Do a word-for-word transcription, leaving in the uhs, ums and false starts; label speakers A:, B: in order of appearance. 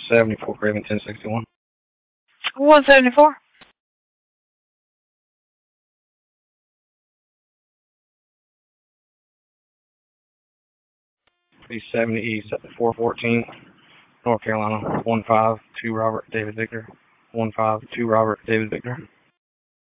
A: seventy-four, Craven ten sixty-one.
B: one seventy-four.
A: three seventy East at the four fourteen, North Carolina, one five two Robert David Victor. one five two Robert David Victor.